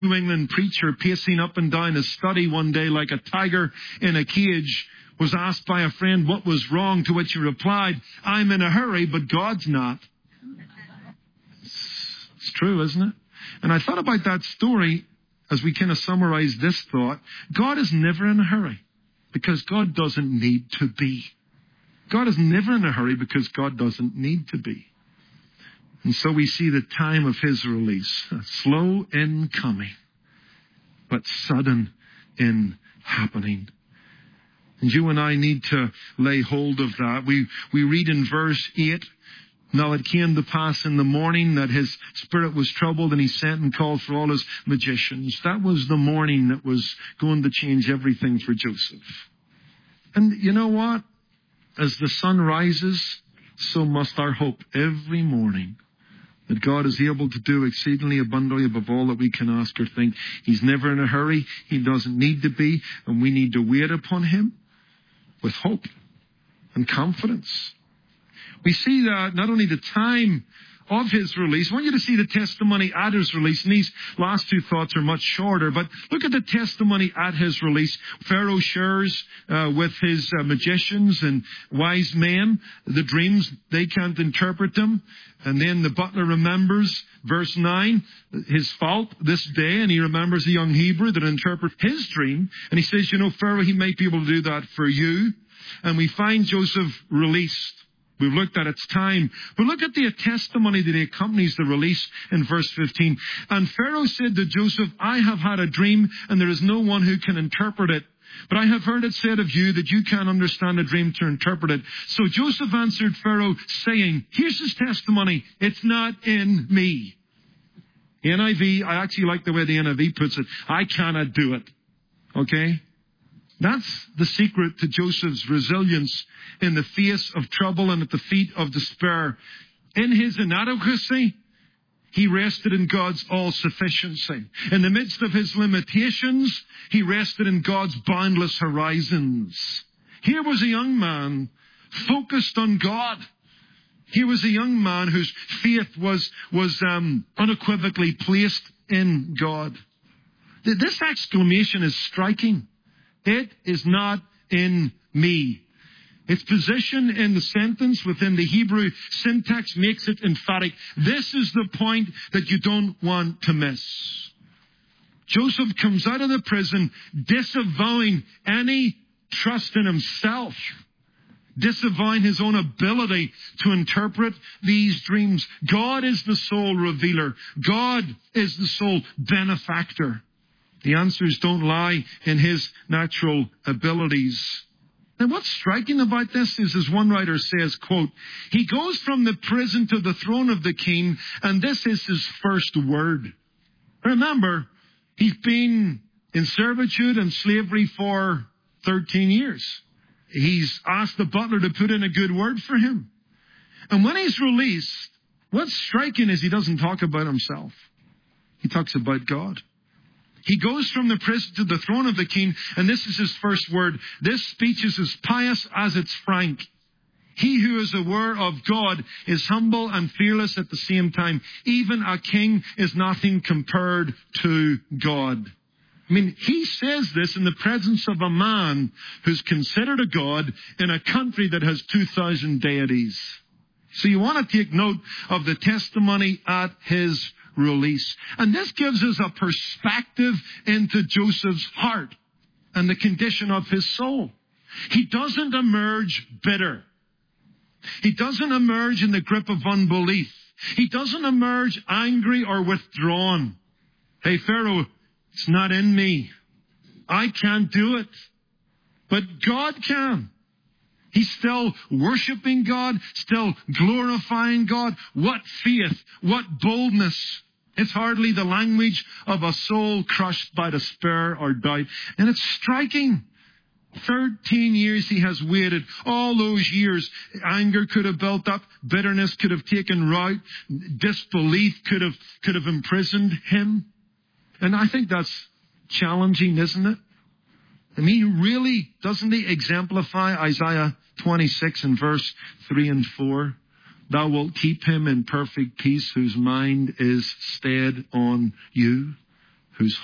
New England preacher pacing up and down his study one day like a tiger in a cage was asked by a friend what was wrong, to which he replied, "I'm in a hurry, but God's not." It's true, isn't it? And I thought about that story as we kind of summarize this thought. God is never in a hurry because God doesn't need to be. God is never in a hurry because God doesn't need to be. And so we see the time of his release, slow in coming, but sudden in happening. And you and I need to lay hold of that. We read in verse 8, "Now it came to pass in the morning that his spirit was troubled, and he sent and called for all his magicians." That was the morning that was going to change everything for Joseph. And you know what? As the sun rises, so must our hope every morning that God is able to do exceedingly abundantly above all that we can ask or think. He's never in a hurry. He doesn't need to be, and we need to wait upon him with hope and confidence. We see that not only the time of his release. I want you to see the testimony at his release. And these last two thoughts are much shorter, but look at the testimony at his release. Pharaoh shares with his magicians and wise men the dreams. They can't interpret them. And then the butler remembers, verse 9, his fault this day, and he remembers the young Hebrew that interpreted his dream. And he says, Pharaoh, he might be able to do that for you. And we find Joseph released. We've looked at its time. But look at the testimony that accompanies the release in verse 15. "And Pharaoh said to Joseph, I have had a dream, and there is no one who can interpret it. But I have heard it said of you that you can't understand a dream to interpret it. So Joseph answered Pharaoh, saying," here's his testimony, "it's not in me." NIV, I actually like the way the NIV puts it. I cannot do it. Okay? That's the secret to Joseph's resilience in the face of trouble and at the feet of despair. In his inadequacy, he rested in God's all-sufficiency. In the midst of his limitations, he rested in God's boundless horizons. Here was a young man focused on God. Here was a young man whose faith was unequivocally placed in God. This exclamation is striking. It is not in me. Its position in the sentence within the Hebrew syntax makes it emphatic. This is the point that you don't want to miss. Joseph comes out of the prison disavowing any trust in himself, disavowing his own ability to interpret these dreams. God is the sole revealer. God is the sole benefactor. The answers don't lie in his natural abilities. And what's striking about this is, as one writer says, quote, "He goes from the prison to the throne of the king, and this is his first word." Remember, he's been in servitude and slavery for 13 years. He's asked the butler to put in a good word for him. And when he's released, what's striking is he doesn't talk about himself. He talks about God. He goes from the prison to the throne of the king, and this is his first word. This speech is as pious as it's frank. He who is aware of God is humble and fearless at the same time. Even a king is nothing compared to God. I mean, he says this in the presence of a man who's considered a god in a country that has 2,000 deities. So you want to take note of the testimony at his release. And this gives us a perspective into Joseph's heart and the condition of his soul. He doesn't emerge bitter. He doesn't emerge in the grip of unbelief. He doesn't emerge angry or withdrawn. "Hey, Pharaoh, it's not in me. I can't do it. But God can." He's still worshiping God, still glorifying God. What faith, what boldness. It's hardly the language of a soul crushed by despair or doubt. And it's striking. 13 years he has waited. All those years, anger could have built up, bitterness could have taken root, disbelief could have imprisoned him. And I think that's challenging, isn't it? I mean, really, doesn't he exemplify Isaiah 26 and verse 3 and 4? "Thou wilt keep him in perfect peace whose mind is stayed on you." whose